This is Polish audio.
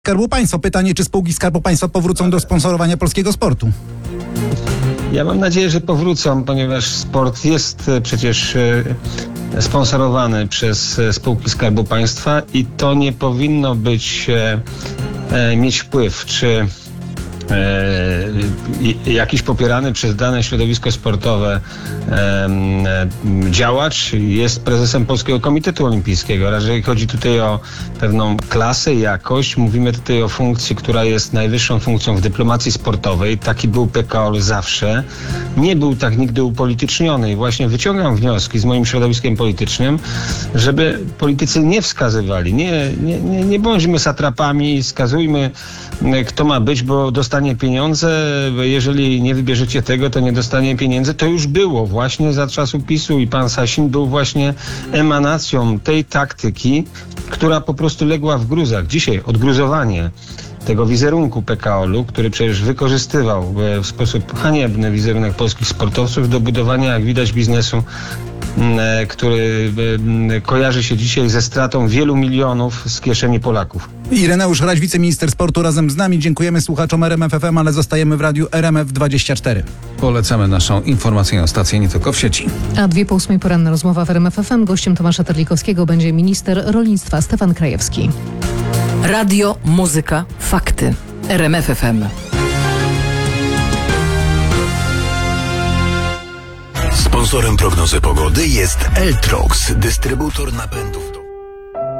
Skarbu Państwa. Pytanie, czy spółki Skarbu Państwa powrócą do sponsorowania polskiego sportu? Ja mam nadzieję, że powrócą, ponieważ sport jest przecież sponsorowany przez spółki Skarbu Państwa i to nie powinno mieć wpływ, czy jakiś popierany przez dane środowisko sportowe działacz jest prezesem Polskiego Komitetu Olimpijskiego. Raczej chodzi tutaj o pewną klasę, jakość. Mówimy tutaj o funkcji, która jest najwyższą funkcją w dyplomacji sportowej. Taki był PKOL zawsze. Nie był tak nigdy upolityczniony i właśnie wyciągam wnioski z moim środowiskiem politycznym, żeby politycy nie wskazywali. Nie bądźmy satrapami, wskazujmy, kto ma być, bo dostanie pieniądze, jeżeli nie wybierzecie tego, to nie dostanie pieniędzy. To już było właśnie za czasu PiS-u i pan Sasin był właśnie emanacją tej taktyki, która po prostu legła w gruzach. Dzisiaj odgruzowanie tego wizerunku PKOL-u, który przecież wykorzystywał w sposób haniebny wizerunek polskich sportowców do budowania, jak widać, biznesu, który kojarzy się dzisiaj ze stratą wielu milionów z kieszeni Polaków. Ireneusz Raś, wiceminister sportu, razem z nami. Dziękujemy słuchaczom RMF FM, ale zostajemy w radiu RMF24. Polecamy naszą informacyjną stację nie tylko w sieci. A 2:08 poranna rozmowa w RMF FM. Gościem Tomasza Terlikowskiego będzie minister rolnictwa Stefan Krajewski. Radio, muzyka, fakty. RMF FM. Sponsorem prognozy pogody jest Eltrox, dystrybutor napędu.